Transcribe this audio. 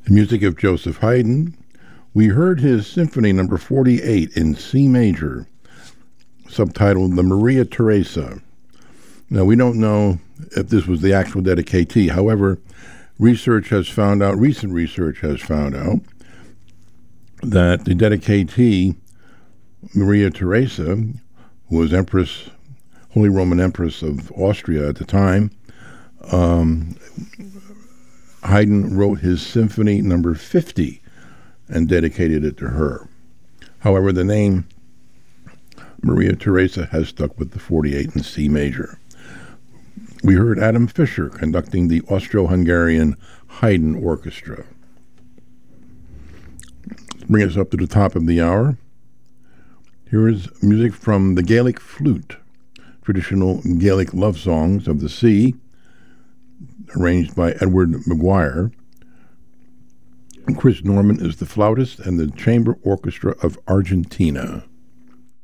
The music of Joseph Haydn. We heard his Symphony Number 48 in C major, subtitled the Maria Theresa. Now, we don't know if this was the actual dedicatee. However, recent research has found out that the dedicatee, Maria Theresa, who was Empress, Holy Roman Empress of Austria at the time, Haydn wrote his Symphony Number 50 and dedicated it to her. However, the name Maria Theresa has stuck with the 48 in C major. We heard Adam Fischer conducting the Austro-Hungarian Haydn Orchestra. Bring us up to the top of the hour. Here is music from the Gaelic flute, traditional Gaelic love songs of the sea, arranged by Edward Maguire. Chris Norman is the flautist and the Chamber Orchestra of Argentina.